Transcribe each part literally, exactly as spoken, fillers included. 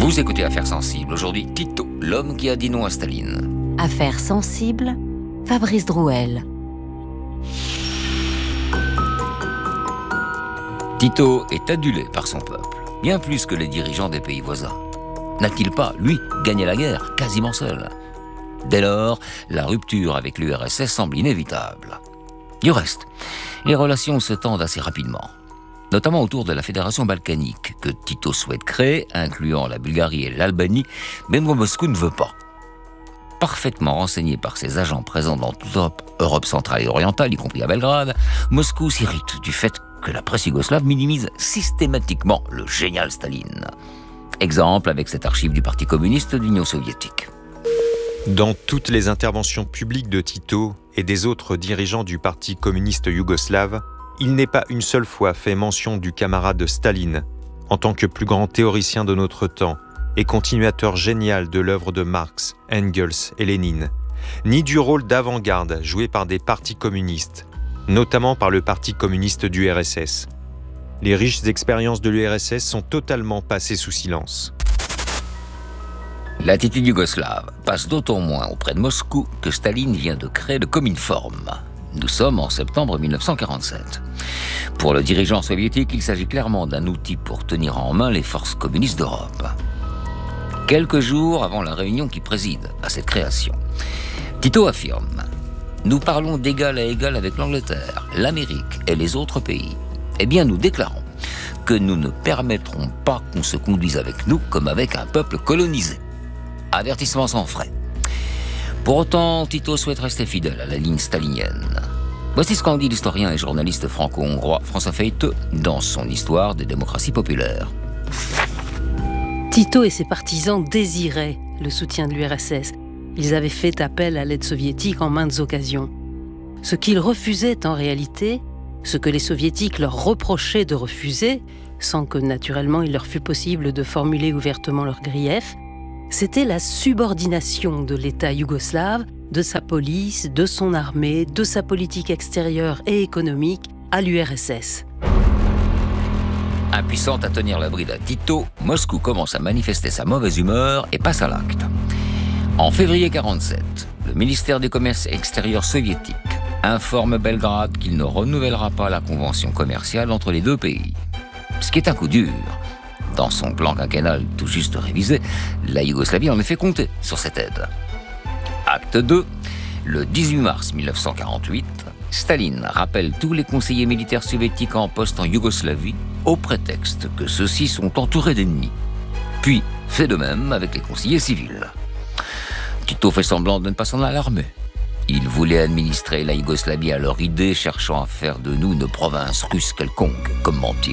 Vous écoutez Affaires sensibles. Aujourd'hui, Tito, l'homme qui a dit non à Staline. Affaires sensibles, Fabrice Drouel. Tito est adulé par son peuple, bien plus que les dirigeants des pays voisins. N'a-t-il pas, lui, gagné la guerre, quasiment seul? Dès lors, la rupture avec l'U R S S semble inévitable. Du reste, les relations se tendent assez rapidement, notamment autour de la fédération balkanique que Tito souhaite créer, incluant la Bulgarie et l'Albanie, mais dont Moscou ne veut pas. Parfaitement renseigné par ses agents présents dans toute Europe, Europe centrale et orientale, y compris à Belgrade, Moscou s'irrite du fait que la presse yougoslave minimise systématiquement le génial Staline. Exemple avec cette archive du Parti communiste de l'Union soviétique. Dans toutes les interventions publiques de Tito et des autres dirigeants du Parti communiste yougoslave, il n'est pas une seule fois fait mention du camarade Staline, en tant que plus grand théoricien de notre temps et continuateur génial de l'œuvre de Marx, Engels et Lénine, ni du rôle d'avant-garde joué par des partis communistes, notamment par le Parti communiste du R S S. Les riches expériences de l'U R S S sont totalement passées sous silence. L'attitude yougoslave passe d'autant moins auprès de Moscou que Staline vient de créer le Cominform. Nous sommes en septembre mille neuf cent quarante-sept. Pour le dirigeant soviétique, il s'agit clairement d'un outil pour tenir en main les forces communistes d'Europe. Quelques jours avant la réunion qui préside à cette création, Tito affirme « Nous parlons d'égal à égal avec l'Angleterre, l'Amérique et les autres pays. Eh bien, nous déclarons que nous ne permettrons pas qu'on se conduise avec nous comme avec un peuple colonisé. » Avertissement sans frais. Pour autant, Tito souhaite rester fidèle à la ligne stalinienne. Voici ce qu'en dit l'historien et journaliste franco-hongrois François Feiteux dans son Histoire des démocraties populaires. Tito et ses partisans désiraient le soutien de l'U R S S. Ils avaient fait appel à l'aide soviétique en maintes occasions. Ce qu'ils refusaient en réalité, ce que les soviétiques leur reprochaient de refuser, sans que naturellement il leur fût possible de formuler ouvertement leurs griefs, c'était la subordination de l'État yougoslave, de sa police, de son armée, de sa politique extérieure et économique à l'U R S S. Impuissante à tenir la bride à Tito, Moscou commence à manifester sa mauvaise humeur et passe à l'acte. En février quarante-sept, le ministère du Commerce extérieur soviétique informe Belgrade qu'il ne renouvellera pas la convention commerciale entre les deux pays. Ce qui est un coup dur. Dans son plan quinquennal tout juste révisé, la Yougoslavie en effet comptait sur cette aide. Acte deux, le dix-huit mars mille neuf cent quarante-huit, Staline rappelle tous les conseillers militaires soviétiques en poste en Yougoslavie au prétexte que ceux-ci sont entourés d'ennemis. Puis fait de même avec les conseillers civils. Tito fait semblant de ne pas s'en alarmer. Il voulait administrer la Yougoslavie à leur idée, cherchant à faire de nous une province russe quelconque, comment-il.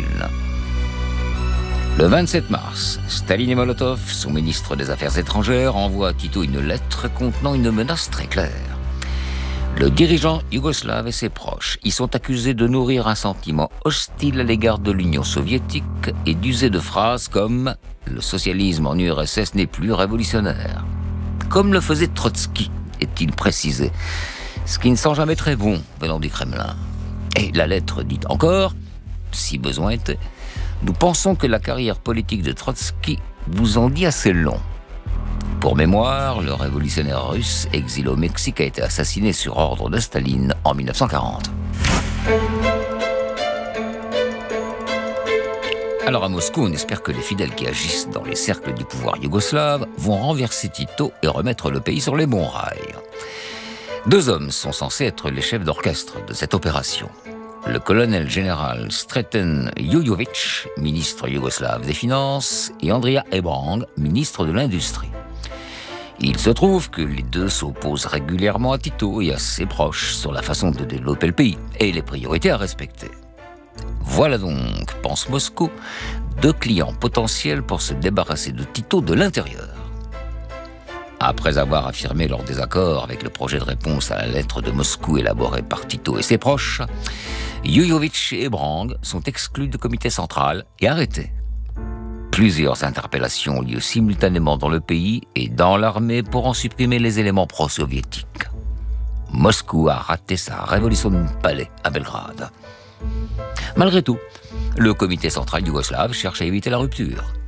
Le vingt-sept mars, Staline et Molotov, son ministre des Affaires étrangères, envoient à Tito une lettre contenant une menace très claire. Le dirigeant yougoslave et ses proches y sont accusés de nourrir un sentiment hostile à l'égard de l'Union soviétique et d'user de phrases comme « le socialisme en U R S S n'est plus révolutionnaire », comme le faisait Trotsky, est-il précisé, ce qui ne sent jamais très bon venant du Kremlin. Et la lettre dit encore, si besoin était, nous pensons que la carrière politique de Trotsky vous en dit assez long. Pour mémoire, le révolutionnaire russe exilé au Mexique a été assassiné sur ordre de Staline en mille neuf cent quarante. Alors à Moscou, on espère que les fidèles qui agissent dans les cercles du pouvoir yougoslave vont renverser Tito et remettre le pays sur les bons rails. Deux hommes sont censés être les chefs d'orchestre de cette opération. Le colonel général Sreten Jujović, ministre yougoslave des Finances, et Andrija Hebrang, ministre de l'Industrie. Il se trouve que les deux s'opposent régulièrement à Tito et à ses proches sur la façon de développer le pays et les priorités à respecter. Voilà donc, pense Moscou, deux clients potentiels pour se débarrasser de Tito de l'intérieur. Après avoir affirmé leur désaccord avec le projet de réponse à la lettre de Moscou élaborée par Tito et ses proches, Jujović et Hebrang sont exclus du comité central et arrêtés. Plusieurs interpellations ont lieu simultanément dans le pays et dans l'armée pour en supprimer les éléments pro-soviétiques. Moscou a raté sa révolution de palais à Belgrade. Malgré tout, le comité central yougoslave cherche à éviter la rupture.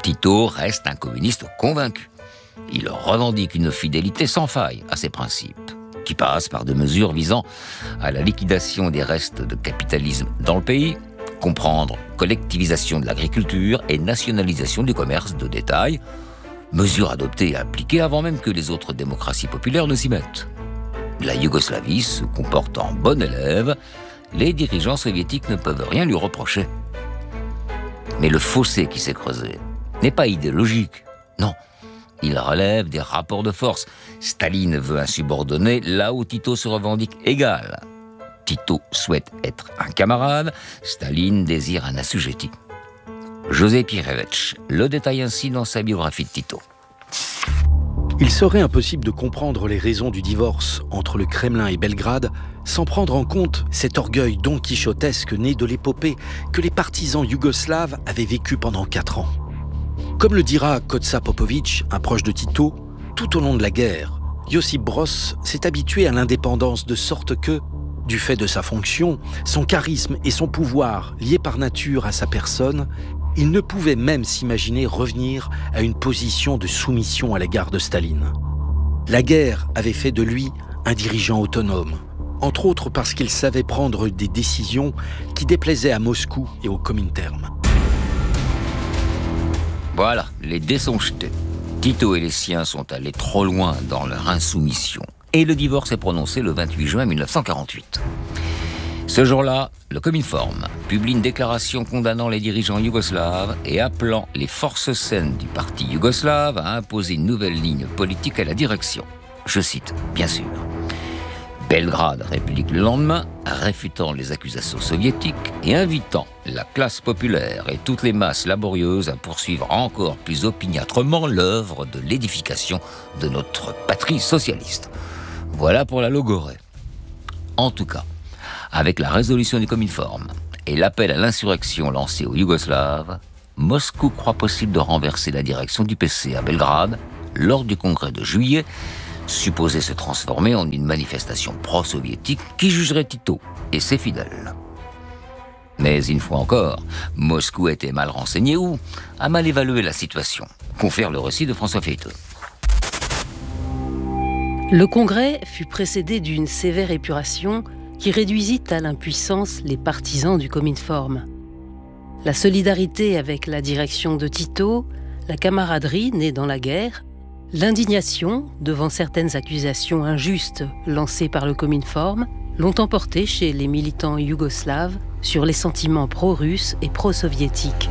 Tito reste un communiste convaincu. Il revendique une fidélité sans faille à ses principes, qui passe par des mesures visant à la liquidation des restes de capitalisme dans le pays, comprendre collectivisation de l'agriculture et nationalisation du commerce de détail, mesures adoptées et appliquées avant même que les autres démocraties populaires ne s'y mettent. La Yougoslavie se comporte en bon élève, les dirigeants soviétiques ne peuvent rien lui reprocher. Mais le fossé qui s'est creusé n'est pas idéologique, non. Il relève des rapports de force. Staline veut un subordonné là où Tito se revendique égal. Tito souhaite être un camarade, Staline désire un assujetti. José Kirevich le détaille ainsi dans sa biographie de Tito. Il serait impossible de comprendre les raisons du divorce entre le Kremlin et Belgrade sans prendre en compte cet orgueil don quichotesque né de l'épopée que les partisans yougoslaves avaient vécu pendant quatre ans. Comme le dira Kosta Popovic, un proche de Tito, tout au long de la guerre, Josip Broz s'est habitué à l'indépendance de sorte que, du fait de sa fonction, son charisme et son pouvoir liés par nature à sa personne, il ne pouvait même s'imaginer revenir à une position de soumission à l'égard de Staline. La guerre avait fait de lui un dirigeant autonome, entre autres parce qu'il savait prendre des décisions qui déplaisaient à Moscou et au Comintern. Voilà, les dés sont jetés. Tito et les siens sont allés trop loin dans leur insoumission. Et le divorce est prononcé le vingt-huit juin mille neuf cent quarante-huit. Ce jour-là, le Cominform publie une déclaration condamnant les dirigeants yougoslaves et appelant les forces saines du parti yougoslave à imposer une nouvelle ligne politique à la direction. Je cite, bien sûr. Belgrade réplique le lendemain, réfutant les accusations soviétiques et invitant la classe populaire et toutes les masses laborieuses à poursuivre encore plus opiniâtrement l'œuvre de l'édification de notre patrie socialiste. Voilà pour la logorée. En tout cas, avec la résolution du Cominform et l'appel à l'insurrection lancé aux Yougoslaves, Moscou croit possible de renverser la direction du P C à Belgrade lors du congrès de juillet, supposé se transformer en une manifestation pro-soviétique qui jugerait Tito et ses fidèles. Mais une fois encore, Moscou était mal renseigné ou a mal évalué la situation, confère le récit de François Feiteux. Le congrès fut précédé d'une sévère épuration qui réduisit à l'impuissance les partisans du Cominform. La solidarité avec la direction de Tito, la camaraderie née dans la guerre, l'indignation devant certaines accusations injustes lancées par le Cominform l'ont emporté chez les militants yougoslaves sur les sentiments pro-russes et pro-soviétiques.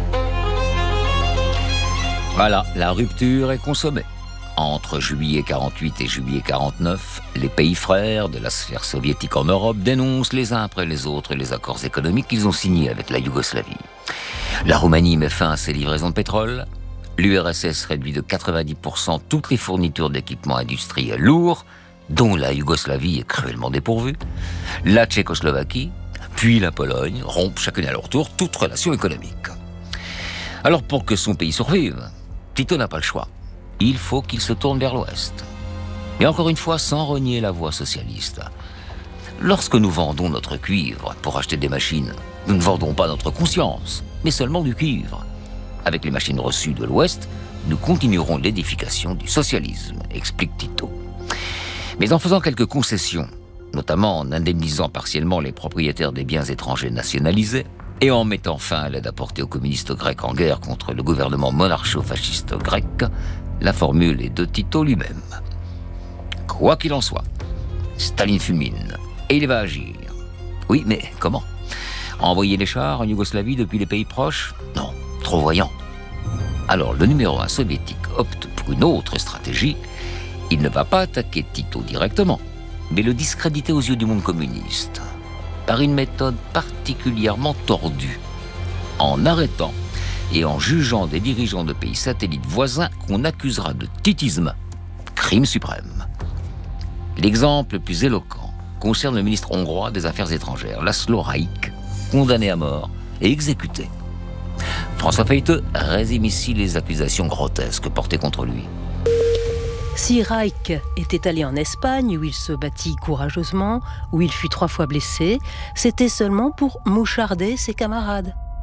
Voilà, la rupture est consommée. Entre juillet quarante-huit et juillet quarante-neuf, les pays frères de la sphère soviétique en Europe dénoncent les uns après les autres les accords économiques qu'ils ont signés avec la Yougoslavie. La Roumanie met fin à ses livraisons de pétrole. L'U R S S réduit de quatre-vingt-dix pour cent toutes les fournitures d'équipements industriels lourds, dont la Yougoslavie est cruellement dépourvue. La Tchécoslovaquie, puis la Pologne rompent chacune à leur tour toute relation économique. Alors pour que son pays survive, Tito n'a pas le choix. Il faut qu'il se tourne vers l'Ouest. Et encore une fois, sans renier la voie socialiste. Lorsque nous vendons notre cuivre pour acheter des machines, nous ne vendons pas notre conscience, mais seulement du cuivre. Avec les machines reçues de l'Ouest, nous continuerons l'édification du socialisme, explique Tito. Mais en faisant quelques concessions, notamment en indemnisant partiellement les propriétaires des biens étrangers nationalisés et en mettant fin à l'aide apportée aux communistes grecs en guerre contre le gouvernement monarcho-fasciste grec, la formule est de Tito lui-même. Quoi qu'il en soit, Staline fulmine et il va agir. Oui, mais comment ? Envoyer les chars en Yougoslavie depuis les pays proches ? Non, trop voyant. Alors le numéro un soviétique opte pour une autre stratégie. Il ne va pas attaquer Tito directement, mais le discréditer aux yeux du monde communiste, par une méthode particulièrement tordue, en arrêtant et en jugeant des dirigeants de pays satellites voisins qu'on accusera de titisme, crime suprême. L'exemple le plus éloquent concerne le ministre hongrois des Affaires étrangères, László Rajk, condamné à mort et exécuté. François Feiteux résume ici les accusations grotesques portées contre lui. Si Rajk était allé en Espagne, où il se battit courageusement, où il fut trois fois blessé, c'était seulement pour moucharder ses camarades.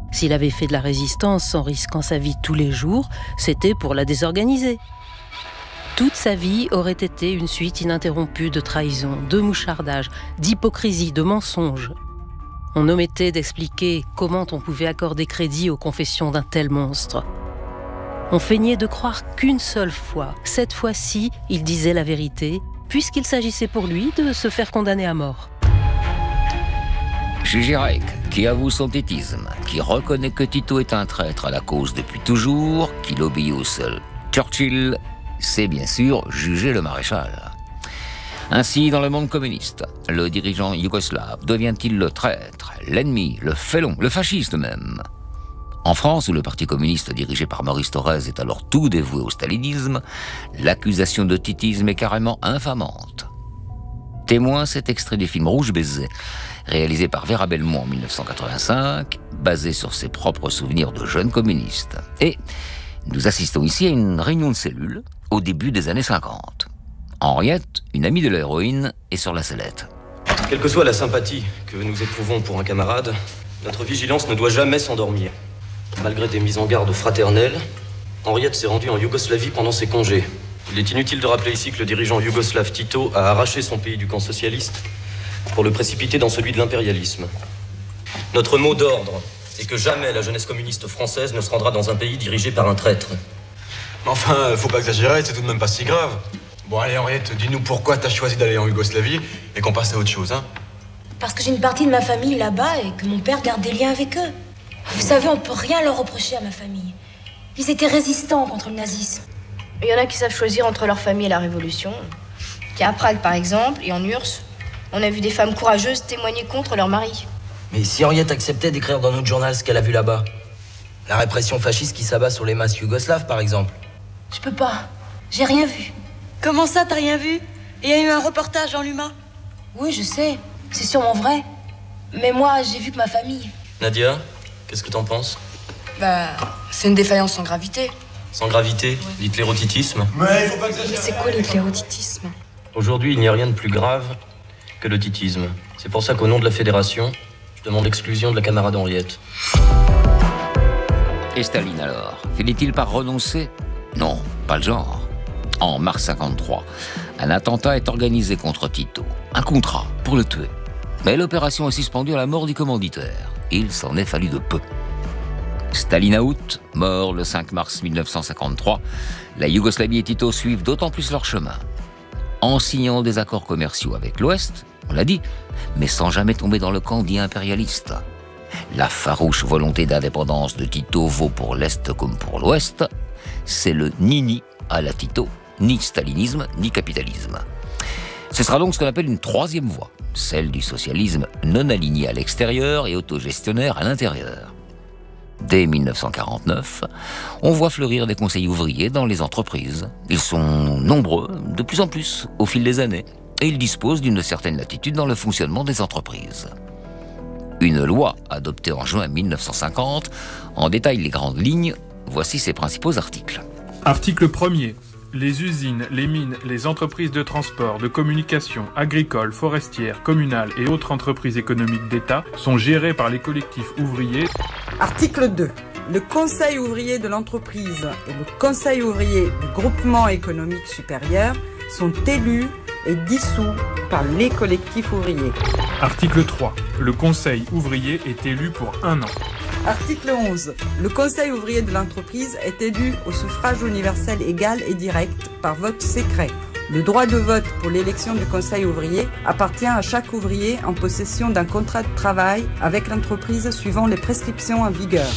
S'il avait fait de la résistance en risquant sa vie tous les jours, c'était pour la désorganiser. Toute sa vie aurait été une suite ininterrompue de trahisons, de mouchardages, d'hypocrisie, de mensonges. On omettait d'expliquer comment on pouvait accorder crédit aux confessions d'un tel monstre. On feignait de croire qu'une seule fois, cette fois-ci, il disait la vérité, puisqu'il s'agissait pour lui de se faire condamner à mort. Juge Reich, qui avoue son titisme, qui reconnaît que Tito est un traître à la cause depuis toujours, qu'il obéit au seul Churchill, c'est bien sûr juger le maréchal. Ainsi, dans le monde communiste, le dirigeant yougoslave devient-il le traître, l'ennemi, le félon, le fasciste même? En France, où le Parti communiste dirigé par Maurice Thorez est alors tout dévoué au stalinisme, l'accusation de titisme est carrément infamante. Témoin cet extrait du film Rouge Baiser, réalisé par Vera Belmont en mille neuf cent quatre-vingt-cinq, basé sur ses propres souvenirs de jeune communiste. Et nous assistons ici à une réunion de cellules au début des années cinquante. Henriette, une amie de l'héroïne, est sur la sellette. Quelle que soit la sympathie que nous éprouvons pour un camarade, notre vigilance ne doit jamais s'endormir. Malgré des mises en garde fraternelles, Henriette s'est rendue en Yougoslavie pendant ses congés. Il est inutile de rappeler ici que le dirigeant yougoslave Tito a arraché son pays du camp socialiste pour le précipiter dans celui de l'impérialisme. Notre mot d'ordre est que jamais la jeunesse communiste française ne se rendra dans un pays dirigé par un traître. Mais enfin, faut pas exagérer, c'est tout de même pas si grave. Bon, allez, Henriette, dis-nous pourquoi t'as choisi d'aller en Yougoslavie et qu'on passe à autre chose, hein? Parce que j'ai une partie de ma famille là-bas et que mon père garde des liens avec eux. Vous savez, on peut rien leur reprocher à ma famille. Ils étaient résistants contre le nazisme. Il y en a qui savent choisir entre leur famille et la révolution. À Prague, par exemple, et en U R S S, on a vu des femmes courageuses témoigner contre leur mari. Mais si Henriette acceptait d'écrire dans notre journal ce qu'elle a vu là-bas, la répression fasciste qui s'abat sur les masses yougoslaves, par exemple. Je peux pas. J'ai rien vu. Comment ça, t'as rien vu? Il y a eu un reportage dans l'U M A. Oui, je sais. C'est sûrement vrai. Mais moi, j'ai vu que ma famille... Nadia, qu'est-ce que t'en penses? Bah, c'est une défaillance sans gravité. Sans gravité, ouais. L'hitlérotitisme. Mais il faut pas exagérer. C'est quoi l'hitlérotitisme? Aujourd'hui, il n'y a rien de plus grave que le titisme. C'est pour ça qu'au nom de la fédération, je demande l'exclusion de la camarade Henriette. Et Staline alors, finit-il par renoncer? Non, pas le genre. En mars cinquante-trois, un attentat est organisé contre Tito. Un contrat pour le tuer. Mais l'opération est suspendue à la mort du commanditaire. Il s'en est fallu de peu. Staline out, mort le cinq mars mille neuf cent cinquante-trois, la Yougoslavie et Tito suivent d'autant plus leur chemin. En signant des accords commerciaux avec l'Ouest, on l'a dit, mais sans jamais tomber dans le camp dit impérialiste. La farouche volonté d'indépendance de Tito vaut pour l'Est comme pour l'Ouest. C'est le ni-ni à la Tito, ni stalinisme, ni capitalisme. Ce sera donc ce qu'on appelle une troisième voie, celle du socialisme non aligné à l'extérieur et autogestionnaire à l'intérieur. Dès mille neuf cent quarante-neuf, on voit fleurir des conseils ouvriers dans les entreprises. Ils sont nombreux, de plus en plus, au fil des années, et ils disposent d'une certaine latitude dans le fonctionnement des entreprises. Une loi adoptée en juin mille neuf cent cinquante en détaille les grandes lignes. Voici ses principaux articles. Article premier. Les usines, les mines, les entreprises de transport, de communication, agricoles, forestières, communales et autres entreprises économiques d'État sont gérées par les collectifs ouvriers. Article deux. Le Conseil ouvrier de l'entreprise et le Conseil ouvrier du groupement économique supérieur sont élus et dissous par les collectifs ouvriers. Article trois. Le Conseil ouvrier est élu pour un an. Article onze. Le Conseil ouvrier de l'entreprise est élu au suffrage universel égal et direct par vote secret. Le droit de vote pour l'élection du Conseil ouvrier appartient à chaque ouvrier en possession d'un contrat de travail avec l'entreprise suivant les prescriptions en vigueur.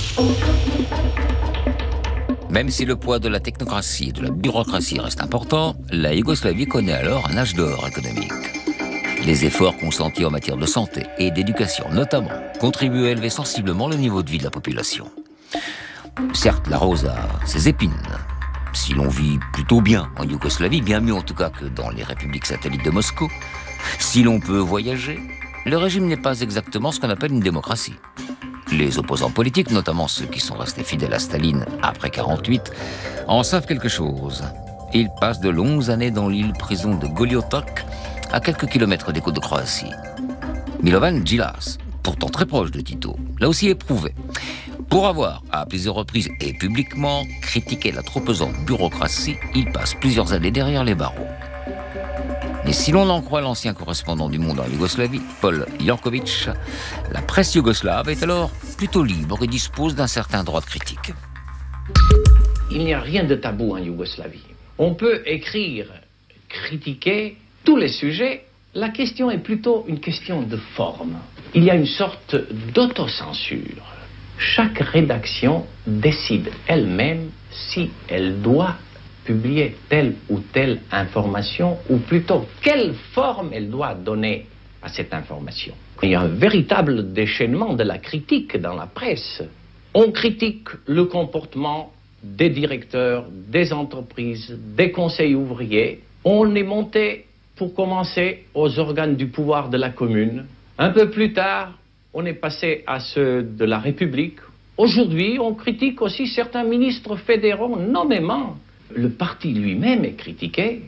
Même si le poids de la technocratie et de la bureaucratie reste important, la Yougoslavie connaît alors un âge d'or économique. Les efforts consentis en matière de santé et d'éducation, notamment, contribuent à élever sensiblement le niveau de vie de la population. Certes, la rose a ses épines. Si l'on vit plutôt bien en Yougoslavie, bien mieux en tout cas que dans les républiques satellites de Moscou, si l'on peut voyager, le régime n'est pas exactement ce qu'on appelle une démocratie. Les opposants politiques, notamment ceux qui sont restés fidèles à Staline après quarante-huit, en savent quelque chose. Ils passent de longues années dans l'île-prison de Goliotok, à quelques kilomètres des côtes de Croatie. Milovan Djilas, pourtant très proche de Tito, l'a aussi éprouvé. Pour avoir, à plusieurs reprises et publiquement, critiqué la trop pesante bureaucratie, il passe plusieurs années derrière les barreaux. Mais si l'on en croit l'ancien correspondant du Monde en Yougoslavie, Paul Jankovic, la presse yougoslave est alors plutôt libre et dispose d'un certain droit de critique. Il n'y a rien de tabou en Yougoslavie. On peut écrire, critiquer tous les sujets. La question est plutôt une question de forme. Il y a une sorte d'autocensure. Chaque rédaction décide elle-même si elle doit publier telle ou telle information, ou plutôt quelle forme elle doit donner à cette information. Il y a un véritable déchaînement de la critique dans la presse. On critique le comportement des directeurs, des entreprises, des conseils ouvriers. On est monté, pour commencer, aux organes du pouvoir de la commune. Un peu plus tard, on est passé à ceux de la République. Aujourd'hui, on critique aussi certains ministres fédéraux, nommément. Le parti lui-même est critiqué.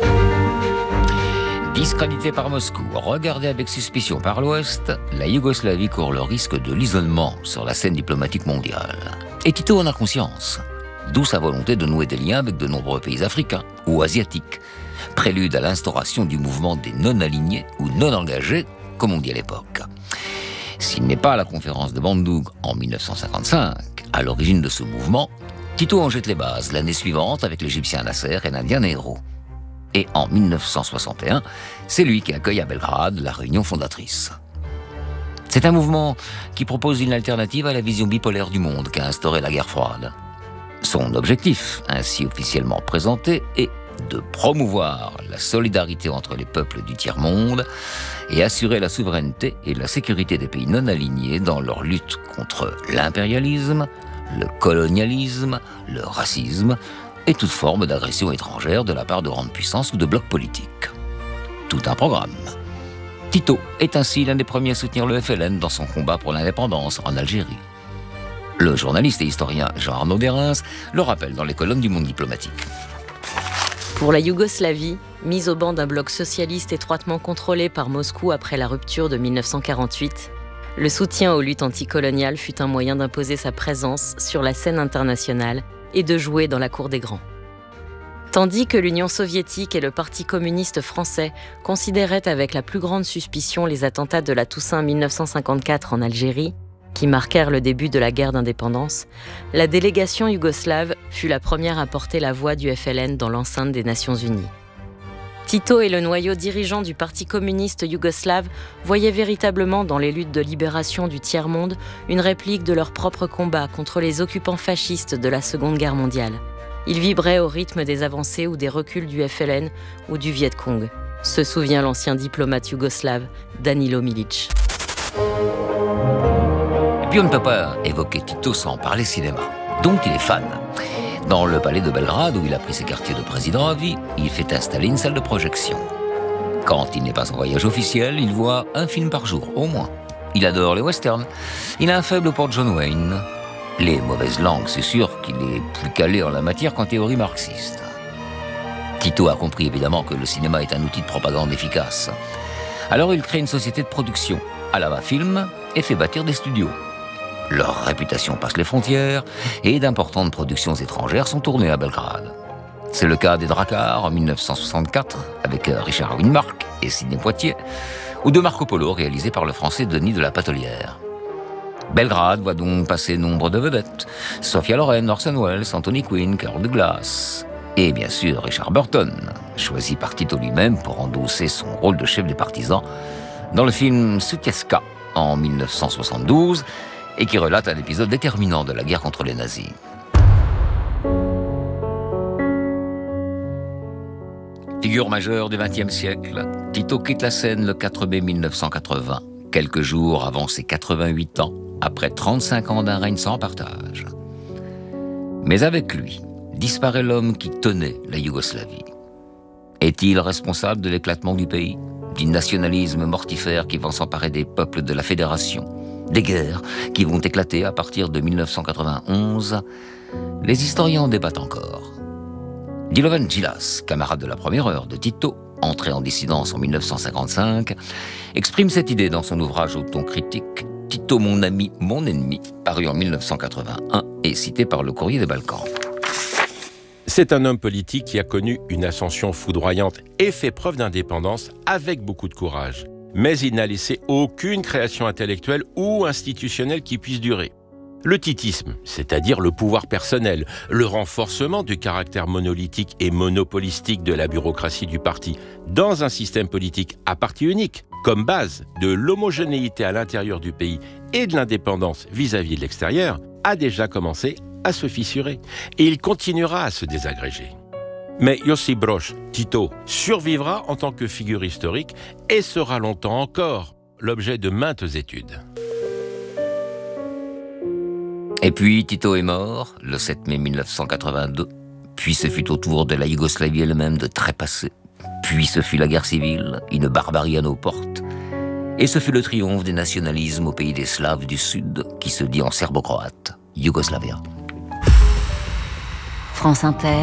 Discrédité par Moscou, regardée avec suspicion par l'Ouest, la Yougoslavie court le risque de l'isolement sur la scène diplomatique mondiale. Et Tito en a conscience. D'où sa volonté de nouer des liens avec de nombreux pays africains ou asiatiques, prélude à l'instauration du mouvement des non-alignés ou non-engagés, comme on dit à l'époque. S'il n'est pas à la conférence de Bandung en mille neuf cent cinquante-cinq, à l'origine de ce mouvement, Tito en jette les bases l'année suivante avec l'Égyptien Nasser et l'Indien Nehru. Et en mille neuf cent soixante et un, c'est lui qui accueille à Belgrade la réunion fondatrice. C'est un mouvement qui propose une alternative à la vision bipolaire du monde qu'a instaurée la guerre froide. Son objectif, ainsi officiellement présenté, est de promouvoir la solidarité entre les peuples du tiers-monde et assurer la souveraineté et la sécurité des pays non alignés dans leur lutte contre l'impérialisme, le colonialisme, le racisme et toute forme d'agression étrangère de la part de grandes puissances ou de blocs politiques. Tout un programme. Tito est ainsi l'un des premiers à soutenir le F L N dans son combat pour l'indépendance en Algérie. Le journaliste et historien Jean-Arnaud Derens le rappelle dans les colonnes du Monde diplomatique. Pour la Yougoslavie, mise au banc d'un bloc socialiste étroitement contrôlé par Moscou après la rupture de mille neuf cent quarante-huit, le soutien aux luttes anticoloniales fut un moyen d'imposer sa présence sur la scène internationale et de jouer dans la cour des grands. Tandis que l'Union soviétique et le Parti communiste français considéraient avec la plus grande suspicion les attentats de la Toussaint mille neuf cent cinquante-quatre en Algérie, qui marquèrent le début de la guerre d'indépendance, la délégation yougoslave fut la première à porter la voix du F L N dans l'enceinte des Nations Unies. Tito et le noyau dirigeant du Parti communiste yougoslave voyaient véritablement dans les luttes de libération du tiers-monde une réplique de leur propre combat contre les occupants fascistes de la Seconde Guerre mondiale. Ils vibraient au rythme des avancées ou des reculs du F L N ou du Viet Cong, se souvient l'ancien diplomate yougoslave Danilo Milic. Et puis on ne peut pas évoquer Tito sans parler cinéma, dont il est fan. Dans le palais de Belgrade, où il a pris ses quartiers de président à vie, il fait installer une salle de projection. Quand il n'est pas en voyage officiel, il voit un film par jour, au moins. Il adore les westerns. Il a un faible pour John Wayne. Les mauvaises langues, c'est sûr qu'il est plus calé en la matière qu'en théorie marxiste. Tito a compris évidemment que le cinéma est un outil de propagande efficace. Alors il crée une société de production, Alava Film, et fait bâtir des studios. Leur réputation passe les frontières et d'importantes productions étrangères sont tournées à Belgrade. C'est le cas des Dracars en mille neuf cent soixante-quatre avec Richard Widmark et Sidney Poitier ou de Marco Polo réalisé par le français Denis de la Patelière. Belgrade voit donc passer nombre de vedettes. Sophia Loren, Orson Welles, Anthony Quinn, Kirk Douglas et bien sûr Richard Burton, choisi par Tito lui-même pour endosser son rôle de chef des partisans dans le film Sutjeska en mille neuf cent soixante-douze et qui relate un épisode déterminant de la guerre contre les nazis. Figure majeure du vingtième siècle, Tito quitte la scène le quatre mai mille neuf cent quatre-vingts, quelques jours avant ses quatre-vingt-huit ans, après trente-cinq ans d'un règne sans partage. Mais avec lui, disparaît l'homme qui tenait la Yougoslavie. Est-il responsable de l'éclatement du pays, du nationalisme mortifère qui va s'emparer des peuples de la Fédération, des guerres qui vont éclater à partir de mille neuf cent quatre-vingt-onze? Les historiens en débattent encore. Dilovan Djilas, camarade de la première heure de Tito, entré en dissidence en mille neuf cent cinquante-cinq, exprime cette idée dans son ouvrage au ton critique Tito, mon ami, mon ennemi, paru en mille neuf cent quatre-vingt-un et cité par le Courrier des Balkans. C'est un homme politique qui a connu une ascension foudroyante et fait preuve d'indépendance avec beaucoup de courage. Mais il n'a laissé aucune création intellectuelle ou institutionnelle qui puisse durer. Le titisme, c'est-à-dire le pouvoir personnel, le renforcement du caractère monolithique et monopolistique de la bureaucratie du parti dans un système politique à parti unique, comme base de l'homogénéité à l'intérieur du pays et de l'indépendance vis-à-vis de l'extérieur, a déjà commencé à se fissurer. Et il continuera à se désagréger. Mais Josip Broz Tito survivra en tant que figure historique et sera longtemps encore l'objet de maintes études. Et puis Tito est mort le sept mai mille neuf cent quatre-vingt-deux. Puis ce fut au tour de la Yougoslavie elle-même de trépasser. Puis ce fut la guerre civile, une barbarie à nos portes. Et ce fut le triomphe des nationalismes au pays des Slaves du Sud, qui se dit en serbo-croate, Yougoslavia. France Inter.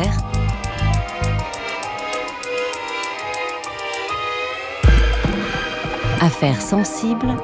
Affaires sensibles.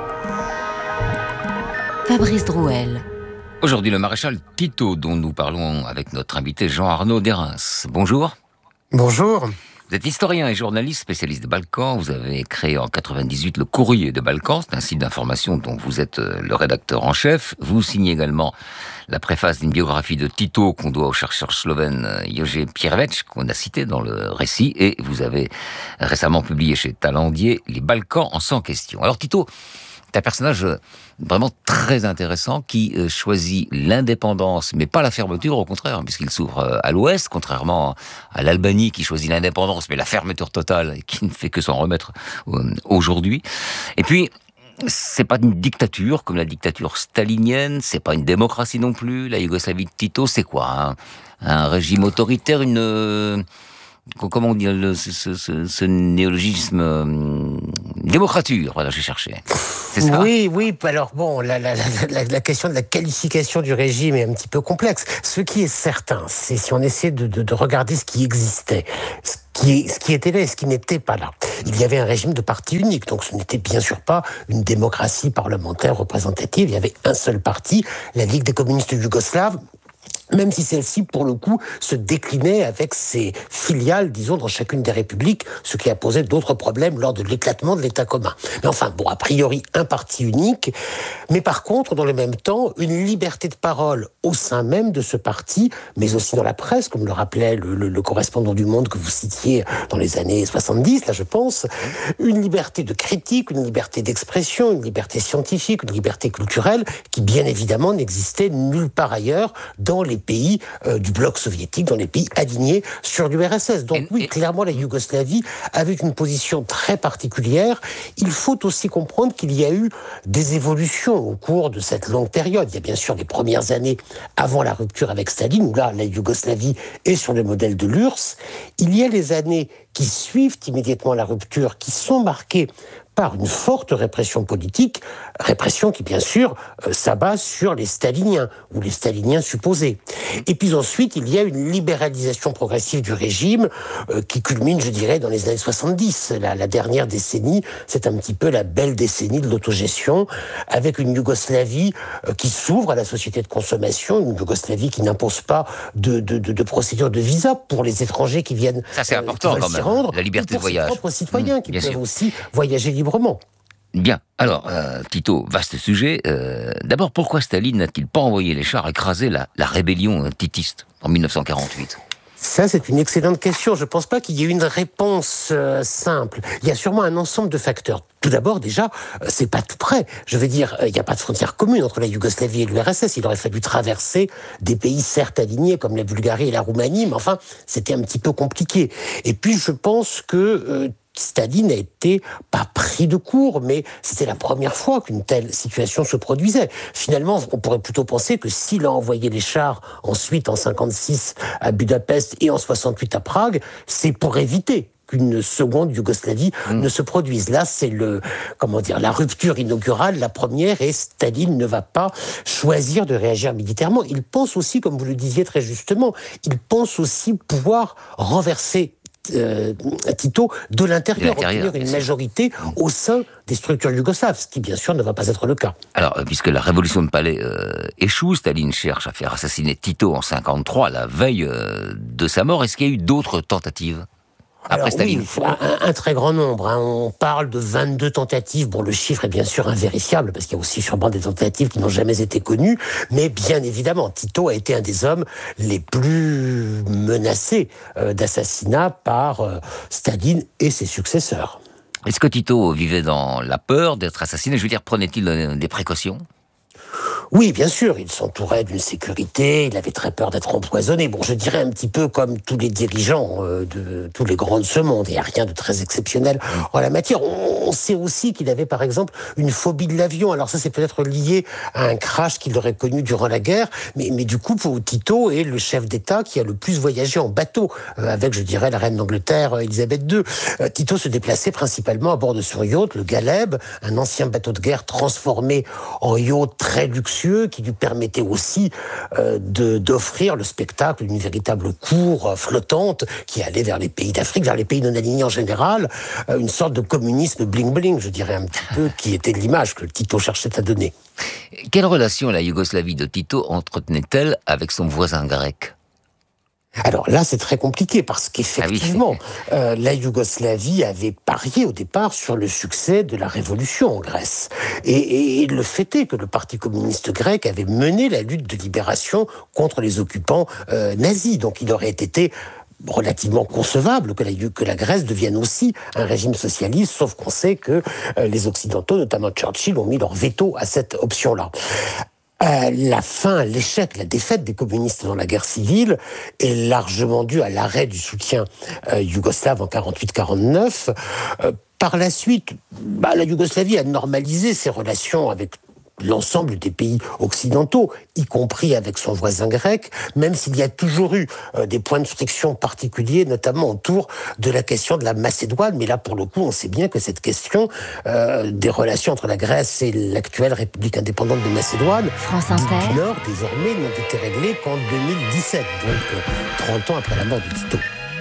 Fabrice Drouel. Aujourd'hui, le maréchal Tito, dont nous parlons avec notre invité Jean-Arnaud Derens. Bonjour. Bonjour. Vous êtes historien et journaliste spécialiste des Balkans. Vous avez créé en quatre-vingt-dix-huit le Courrier des Balkans. C'est un site d'information dont vous êtes le rédacteur en chef. Vous signez également la préface d'une biographie de Tito qu'on doit au chercheur slovène Jože Pierevec, qu'on a cité dans le récit. Et vous avez récemment publié chez Talandier Les Balkans en cent questions. Alors Tito, c'est un personnage vraiment très intéressant qui choisit l'indépendance, mais pas la fermeture, au contraire, puisqu'il s'ouvre à l'ouest, contrairement à l'Albanie qui choisit l'indépendance, mais la fermeture totale et qui ne fait que s'en remettre aujourd'hui. Et puis, c'est pas une dictature comme la dictature stalinienne, c'est pas une démocratie non plus. La Yougoslavie de Tito, c'est quoi, hein? Un régime autoritaire, une... Comment on dit le, ce, ce, ce néologisme euh, démocrature, voilà, j'ai cherché. C'est ça ? Oui, oui. Alors bon, la, la, la, la question de la qualification du régime est un petit peu complexe. Ce qui est certain, c'est si on essaie de, de, de regarder ce qui existait, ce qui, ce qui était là et ce qui n'était pas là. Il y avait un régime de parti unique, donc ce n'était bien sûr pas une démocratie parlementaire représentative. Il y avait un seul parti, la Ligue des communistes yougoslaves. Même si celle-ci, pour le coup, se déclinait avec ses filiales, disons, dans chacune des républiques, ce qui a posé d'autres problèmes lors de l'éclatement de l'État commun. Mais enfin, bon, a priori, un parti unique, mais par contre, dans le même temps, une liberté de parole au sein même de ce parti, mais aussi dans la presse, comme le rappelait le, le, le correspondant du Monde que vous citiez dans les années soixante-dix, là, je pense, une liberté de critique, une liberté d'expression, une liberté scientifique, une liberté culturelle, qui, bien évidemment, n'existait nulle part ailleurs dans les pays euh, du bloc soviétique, dans les pays alignés sur l'U R S S. Donc oui, clairement, la Yougoslavie avait une position très particulière. Il faut aussi comprendre qu'il y a eu des évolutions au cours de cette longue période. Il y a bien sûr les premières années avant la rupture avec Staline, où là, la Yougoslavie est sur le modèle de l'U R S S. Il y a les années qui suivent immédiatement la rupture, qui sont marquées par une forte répression politique, répression qui, bien sûr, euh, s'abat sur les staliniens, ou les staliniens supposés. Et puis ensuite, il y a une libéralisation progressive du régime euh, qui culmine, je dirais, dans les années soixante-dix. La, la dernière décennie, c'est un petit peu la belle décennie de l'autogestion, avec une Yougoslavie euh, qui s'ouvre à la société de consommation, une Yougoslavie qui n'impose pas de, de, de, de procédure de visa pour les étrangers qui viennent Ça, c'est important, euh, quand même, rendre, la liberté de voyage. Pour ses propres citoyens mmh, qui peuvent sûr. aussi voyager librement. Bien. Alors, euh, Tito, vaste sujet. Euh, d'abord, pourquoi Staline n'a-t-il pas envoyé les chars écraser la, la rébellion euh, titiste en mille neuf cent quarante-huit ? Ça, c'est une excellente question. Je ne pense pas qu'il y ait une réponse euh, simple. Il y a sûrement un ensemble de facteurs. Tout d'abord, déjà, euh, c'est pas tout près. Je veux dire, il euh, n'y a pas de frontière commune entre la Yougoslavie et l'U R S S. Il aurait fallu traverser des pays certes alignés comme la Bulgarie et la Roumanie, mais enfin, c'était un petit peu compliqué. Et puis, je pense que euh, Staline a été pas pris de court, mais c'était la première fois qu'une telle situation se produisait. Finalement, on pourrait plutôt penser que s'il a envoyé les chars ensuite en cinquante-six à Budapest et en soixante-huit à Prague, c'est pour éviter qu'une seconde Yougoslavie mmh. ne se produise. Là, c'est le, comment dire, la rupture inaugurale, la première, et Staline ne va pas choisir de réagir militairement. Il pense aussi, comme vous le disiez très justement, il pense aussi pouvoir renverser euh, Tito de l'intérieur, de l'intérieur obtenir une majorité au sein des structures yougoslaves, ce qui bien sûr ne va pas être le cas. Alors, euh, puisque la révolution de Palais euh, échoue, Staline cherche à faire assassiner Tito en cinquante-trois, la veille euh, de sa mort. Est-ce qu'il y a eu d'autres tentatives après Alors, Staline? Oui, un, un très grand nombre. Hein. On parle de vingt-deux tentatives. Bon, le chiffre est bien sûr invérifiable, parce qu'il y a aussi sûrement des tentatives qui n'ont jamais été connues. Mais bien évidemment, Tito a été un des hommes les plus menacés euh, d'assassinat par euh, Staline et ses successeurs. Est-ce que Tito vivait dans la peur d'être assassiné? Je veux dire, prenait-il euh, des précautions? Oui, bien sûr, il s'entourait d'une sécurité, il avait très peur d'être empoisonné. Bon, je dirais un petit peu comme tous les dirigeants euh, de tous les grands de ce monde. Il n'y a rien de très exceptionnel en la matière. On, on sait aussi qu'il avait, par exemple, une phobie de l'avion. Alors ça, c'est peut-être lié à un crash qu'il aurait connu durant la guerre. Mais, mais du coup, pour Tito est le chef d'État qui a le plus voyagé en bateau, euh, avec, je dirais, la reine d'Angleterre, euh, Elisabeth deux. Euh, Tito se déplaçait principalement à bord de son yacht, le Galeb, un ancien bateau de guerre transformé en yacht très luxueux, qui lui permettait aussi euh, de, d'offrir le spectacle d'une véritable cour flottante qui allait vers les pays d'Afrique, vers les pays non alignés en général, euh, une sorte de communisme bling-bling, je dirais un petit peu, qui était l'image que Tito cherchait à donner. Quelle relation la Yougoslavie de Tito entretenait-elle avec son voisin grec? Alors là, c'est très compliqué parce qu'effectivement, ah oui. euh, la Yougoslavie avait parié au départ sur le succès de la révolution en Grèce. Et, et, et le fait est que le Parti communiste grec avait mené la lutte de libération contre les occupants euh, nazis. Donc il aurait été relativement concevable que la, que la Grèce devienne aussi un régime socialiste, sauf qu'on sait que euh, les Occidentaux, notamment Churchill, ont mis leur veto à cette option-là. Euh, la fin, l'échec, la défaite des communistes dans la guerre civile est largement due à l'arrêt du soutien euh, yougoslave en quarante-huit quarante-neuf. Euh, par la suite, bah, la Yougoslavie a normalisé ses relations avec l'ensemble des pays occidentaux, y compris avec son voisin grec, même s'il y a toujours eu euh, des points de friction particuliers, notamment autour de la question de la Macédoine. Mais là, pour le coup, on sait bien que cette question euh, des relations entre la Grèce et l'actuelle République indépendante de Macédoine, France Inter, du Nord, désormais, n'ont été réglées qu'en deux mille dix-sept, donc euh, trente ans après la mort de Tito.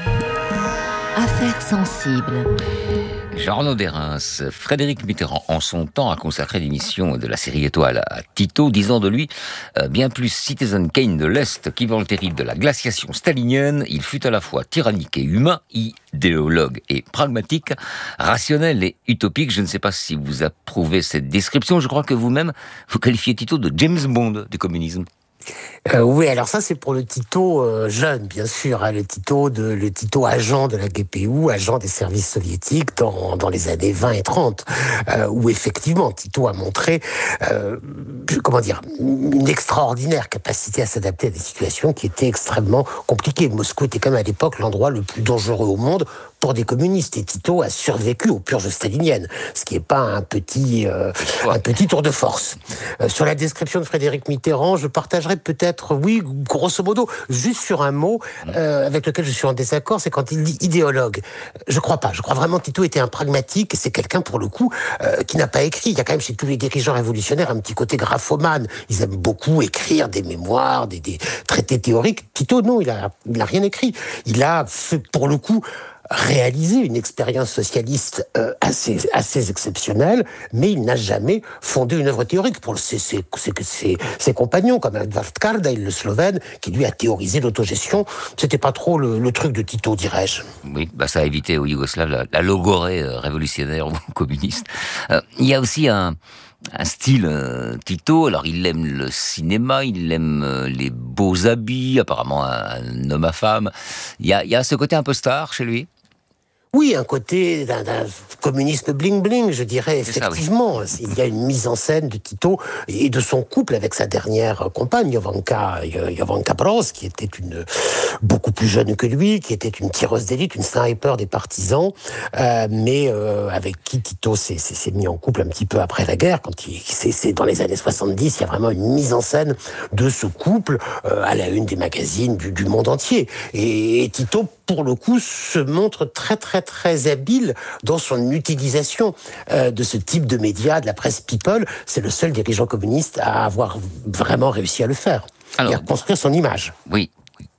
Affaires sensibles. Jean-Renaud Derrins, Frédéric Mitterrand, en son temps, a consacré l'émission de la série Étoile à Tito, disant de lui euh, bien plus Citizen Kane de l'Est qu'Ivan le Terrible de la glaciation stalinienne. Il fut à la fois tyrannique et humain, idéologue et pragmatique, rationnel et utopique. Je ne sais pas si vous approuvez cette description. Je crois que vous-même, vous qualifiez Tito de James Bond du communisme. Euh, oui, alors ça c'est pour le Tito euh, jeune, bien sûr, hein, le Tito de le Tito agent de la G P U, agent des services soviétiques dans dans les années vingt et trente, euh, où effectivement Tito a montré, euh, comment dire, une extraordinaire capacité à s'adapter à des situations qui étaient extrêmement compliquées. Moscou était quand même à l'époque l'endroit le plus dangereux au monde pour des communistes, et Tito a survécu aux purges staliniennes, ce qui n'est pas un petit euh, un petit tour de force. Euh, sur la description de Frédéric Mitterrand, je partagerais peut-être, oui, grosso modo, juste sur un mot euh, avec lequel je suis en désaccord, c'est quand il dit idéologue. Je crois pas. Je crois vraiment que Tito était un pragmatique, et c'est quelqu'un, pour le coup, euh, qui n'a pas écrit. Il y a quand même chez tous les dirigeants révolutionnaires un petit côté graphomane. Ils aiment beaucoup écrire des mémoires, des, des traités théoriques. Tito, non, il a, il a rien écrit. Il a fait, pour le coup, réalisé une expérience socialiste euh, assez assez exceptionnelle, mais il n'a jamais fondé une œuvre théorique. Pour ses, ses, ses, ses, ses compagnons, comme Edvard Kardelj, le Slovène, qui lui a théorisé l'autogestion, c'était pas trop le, le truc de Tito, dirais-je. Oui, bah ça a évité aux Yougoslaves la, la logorée euh, révolutionnaire ou communiste. Euh, il y a aussi un un style euh, Tito. Alors il aime le cinéma, il aime euh, les beaux habits, apparemment un, un homme à femme. Il y a, il y a ce côté un peu star chez lui. Oui, un côté d'un, d'un communisme bling-bling, je dirais, C'est effectivement. Ça, oui. Il y a une mise en scène de Tito et de son couple avec sa dernière compagne, Jovanka, Jovanka Broz, qui était une beaucoup plus jeune que lui, qui était une tireuse d'élite, une sniper des partisans, euh, mais euh, avec qui Tito s'est, s'est, s'est mis en couple un petit peu après la guerre. Quand il, c'est, c'est dans les années soixante-dix, il y a vraiment une mise en scène de ce couple euh, à la une des magazines du, du monde entier. Et, et Tito, pour le coup, se montre très très très habile dans son utilisation euh, de ce type de médias, de la presse people. C'est le seul dirigeant communiste à avoir vraiment réussi à le faire. Alors, et à construire son image. Oui.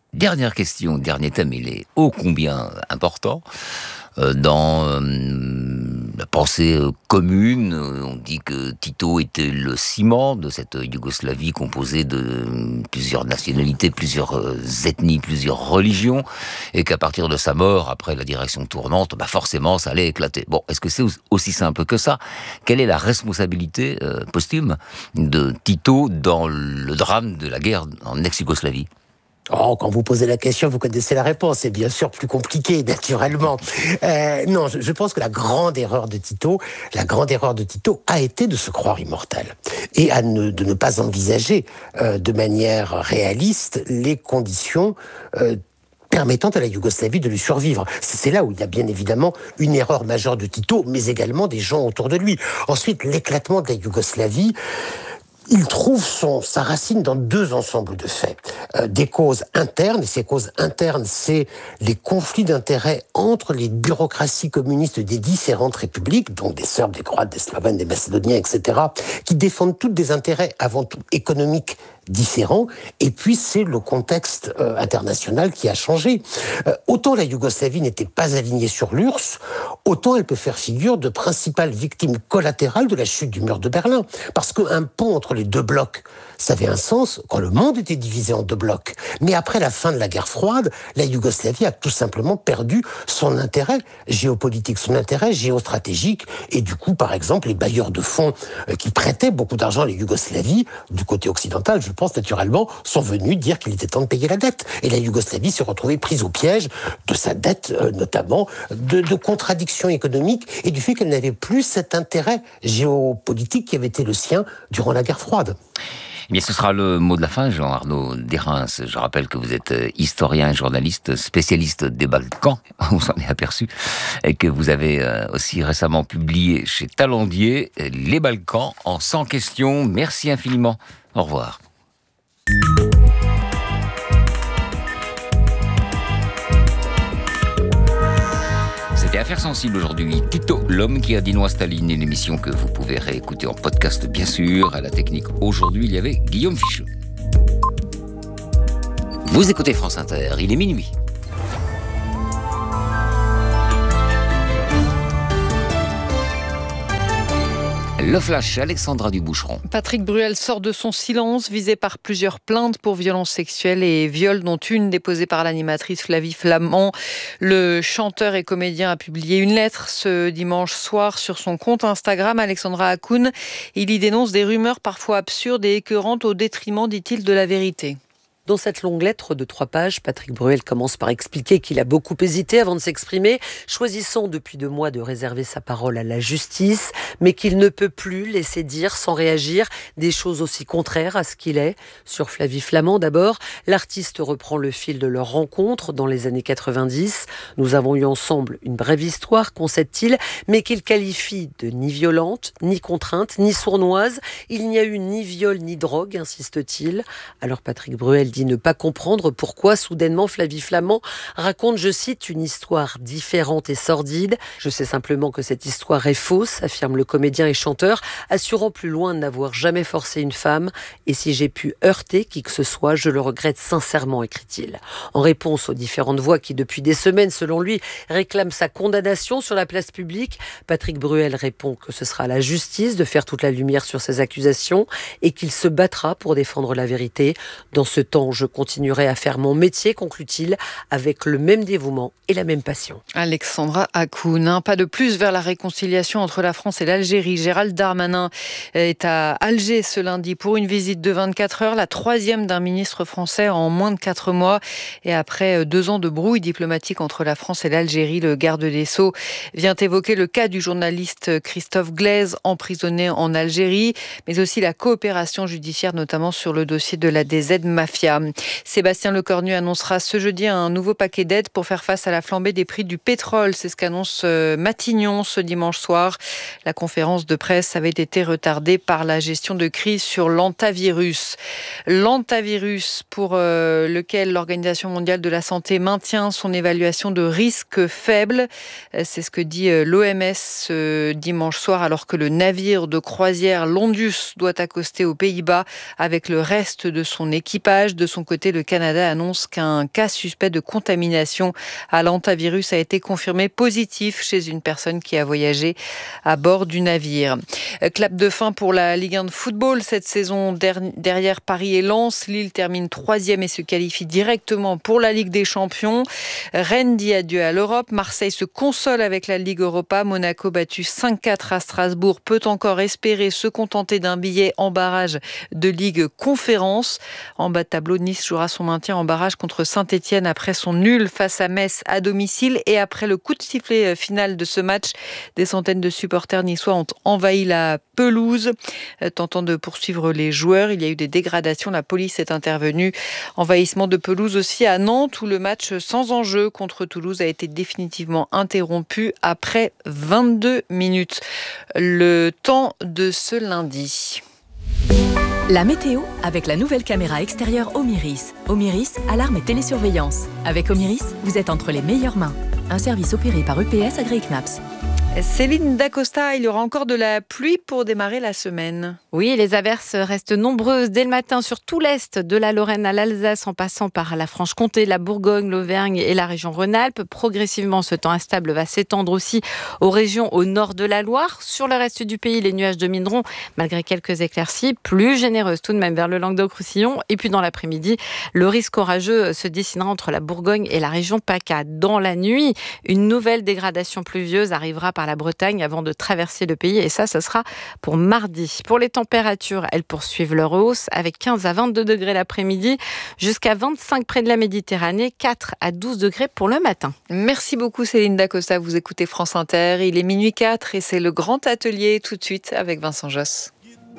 Dernière question, dernier thème, il est ô combien important. Dans euh, la pensée commune, on dit que Tito était le ciment de cette Yougoslavie composée de plusieurs nationalités, plusieurs ethnies, plusieurs religions, et qu'à partir de sa mort, après la direction tournante, bah forcément ça allait éclater. Bon, est-ce que c'est aussi simple que ça ? Quelle est la responsabilité euh, posthume de Tito dans le drame de la guerre en ex-Yougoslavie ? Oh, quand vous posez la question, vous connaissez la réponse. C'est bien sûr plus compliqué, naturellement. Euh, non, je, je pense que la grande erreur de Tito, la grande erreur de Tito a été de se croire immortel et à ne, de ne pas envisager euh, de manière réaliste les conditions euh, permettant à la Yougoslavie de lui survivre. C'est là où il y a bien évidemment une erreur majeure de Tito, mais également des gens autour de lui. Ensuite, l'éclatement de la Yougoslavie, il trouve son, sa racine dans deux ensembles de faits. Euh, des causes internes, et ces causes internes, c'est les conflits d'intérêts entre les bureaucraties communistes des différentes républiques, donc des Serbes, des Croates, des Slovènes, des Macédoniens, et cetera, qui défendent toutes des intérêts avant tout économiques différents, et puis c'est le contexte euh, international qui a changé. Euh, autant la Yougoslavie n'était pas alignée sur l'U R S S, autant elle peut faire figure de principale victime collatérale de la chute du mur de Berlin. Parce qu'un pont entre les deux blocs, ça avait un sens quand le monde était divisé en deux blocs. Mais après la fin de la guerre froide, la Yougoslavie a tout simplement perdu son intérêt géopolitique, son intérêt géostratégique, et du coup, par exemple, les bailleurs de fonds euh, qui prêtaient beaucoup d'argent à la Yougoslavie, du côté occidental, je pense naturellement, sont venus dire qu'il était temps de payer la dette. Et la Yougoslavie s'est retrouvée prise au piège de sa dette, euh, notamment, de, de contradictions économiques et du fait qu'elle n'avait plus cet intérêt géopolitique qui avait été le sien durant la guerre froide. Eh bien, ce sera le mot de la fin, Jean-Arnaud Derrins. Je rappelle que vous êtes historien, journaliste, spécialiste des Balkans, on s'en est aperçu, et que vous avez aussi récemment publié chez Talandier Les Balkans en cent questions. Merci infiniment. Au revoir. C'était Affaires sensibles aujourd'hui. Tito, l'homme qui a dit non à Staline, une émission que vous pouvez réécouter en podcast, bien sûr. À la technique, aujourd'hui, il y avait Guillaume Ficheux. Vous écoutez France Inter, il est minuit. Le flash, Alexandra Duboucheron. Patrick Bruel sort de son silence, visé par plusieurs plaintes pour violences sexuelles et viols, dont une déposée par l'animatrice Flavie Flament. Le chanteur et comédien a publié une lettre ce dimanche soir sur son compte Instagram, Alexandra Hakoun. Il y dénonce des rumeurs parfois absurdes et écœurantes au détriment, dit-il, de la vérité. Dans cette longue lettre de trois pages, Patrick Bruel commence par expliquer qu'il a beaucoup hésité avant de s'exprimer, choisissant depuis deux mois de réserver sa parole à la justice, mais qu'il ne peut plus laisser dire sans réagir des choses aussi contraires à ce qu'il est. Sur Flavie Flament d'abord, l'artiste reprend le fil de leur rencontre dans les années quatre-vingt-dix. Nous avons eu ensemble une brève histoire, concède-t-il, mais qu'il qualifie de ni violente, ni contrainte, ni sournoise. Il n'y a eu ni viol ni drogue, insiste-t-il. Alors Patrick Bruel dit ne pas comprendre pourquoi soudainement Flavie Flament raconte, je cite, une histoire différente et sordide. Je sais simplement que cette histoire est fausse, affirme le comédien et chanteur, assurant plus loin de n'avoir jamais forcé une femme. Et si j'ai pu heurter qui que ce soit, je le regrette sincèrement, écrit-il. En réponse aux différentes voix qui, depuis des semaines, selon lui, réclament sa condamnation sur la place publique, Patrick Bruel répond que ce sera à la justice de faire toute la lumière sur ces accusations et qu'il se battra pour défendre la vérité. Dans ce temps, je continuerai à faire mon métier, conclut-il, avec le même dévouement et la même passion. Alexandra Hakoun, hein, pas de plus vers la réconciliation entre la France et l'Algérie. Gérald Darmanin est à Alger ce lundi pour une visite de vingt-quatre heures, la troisième d'un ministre français en moins de quatre mois. Et après deux ans de brouille diplomatique entre la France et l'Algérie, le garde des Sceaux vient évoquer le cas du journaliste Christophe Glaise, emprisonné en Algérie, mais aussi la coopération judiciaire, notamment sur le dossier de la D Z Mafia. Sébastien Lecornu annoncera ce jeudi un nouveau paquet d'aides pour faire face à la flambée des prix du pétrole. C'est ce qu'annonce Matignon ce dimanche soir. La conférence de presse avait été retardée par la gestion de crise sur l'antavirus. L'antavirus pour euh, lequel l'Organisation mondiale de la santé maintient son évaluation de risque faible. C'est ce que dit l'O M S ce dimanche soir, alors que le navire de croisière Londus doit accoster aux Pays-Bas avec le reste de son équipage. De son côté, le Canada annonce qu'un cas suspect de contamination à l'hantavirus a été confirmé positif chez une personne qui a voyagé à bord du navire. Clap de fin pour la Ligue un de football cette saison. Derrière Paris et Lens, Lille termine troisième et se qualifie directement pour la Ligue des Champions. Rennes dit adieu à l'Europe. Marseille se console avec la Ligue Europa. Monaco battu cinq quatre à Strasbourg peut encore espérer se contenter d'un billet en barrage de Ligue Conférence. En bas de tableau, Nice jouera son maintien en barrage contre Saint-Etienne après son nul face à Metz à domicile. Et après le coup de sifflet final de ce match, des centaines de supporters niçois ont envahi la pelouse, tentant de poursuivre les joueurs. Il y a eu des dégradations, la police est intervenue. Envahissement de pelouse aussi à Nantes, où le match sans enjeu contre Toulouse a été définitivement interrompu après vingt-deux minutes. Le temps de ce lundi. La météo avec la nouvelle caméra extérieure Omiris. Omiris, alarme et télésurveillance. Avec Omiris, vous êtes entre les meilleures mains. Un service opéré par U P S agréé C N A P S. Céline Dacosta, il y aura encore de la pluie pour démarrer la semaine. Oui, les averses restent nombreuses dès le matin sur tout l'est, de la Lorraine à l'Alsace, en passant par la Franche-Comté, la Bourgogne, l'Auvergne et la région Rhône-Alpes. Progressivement, ce temps instable va s'étendre aussi aux régions au nord de la Loire. Sur le reste du pays, les nuages domineront, malgré quelques éclaircies, plus généreuses tout de même vers le Languedoc-Roussillon. Et puis dans l'après-midi, le risque orageux se dessinera entre la Bourgogne et la région PACA. Dans la nuit, une nouvelle dégradation pluvieuse arrivera par la Bretagne avant de traverser le pays, et ça, ce sera pour mardi. Pour les températures, elles poursuivent leur hausse avec quinze à vingt-deux degrés l'après-midi, jusqu'à vingt-cinq près de la Méditerranée, quatre à douze degrés pour le matin. Merci beaucoup Céline Dacosta, vous écoutez France Inter, il est minuit quatre et c'est le grand atelier tout de suite avec Vincent Josse.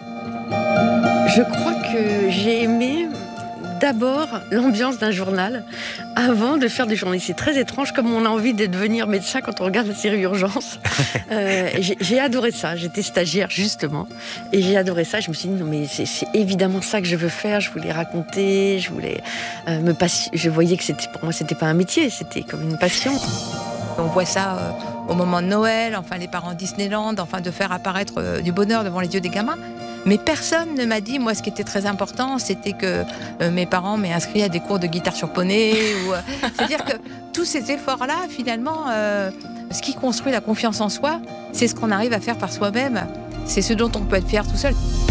Je crois que j'ai aimé d'abord l'ambiance d'un journal avant de faire du journal. C'est très étrange, comme on a envie de devenir médecin quand on regarde la série Urgence. euh, j'ai, j'ai adoré ça. J'étais stagiaire justement et j'ai adoré ça. Je me suis dit non mais c'est, c'est évidemment ça que je veux faire. Je voulais raconter, je voulais euh, me passer. Je voyais que c'était pour moi c'était pas un métier, c'était comme une passion. On voit ça euh, au moment de Noël, enfin les parents Disneyland, enfin de faire apparaître euh, du bonheur devant les yeux des gamins. Mais personne ne m'a dit, moi ce qui était très important, c'était que euh, mes parents m'aient inscrit à des cours de guitare sur poney. ou, euh, c'est-à-dire que tous ces efforts-là, finalement, euh, ce qui construit la confiance en soi, c'est ce qu'on arrive à faire par soi-même. C'est ce dont on peut être fier tout seul.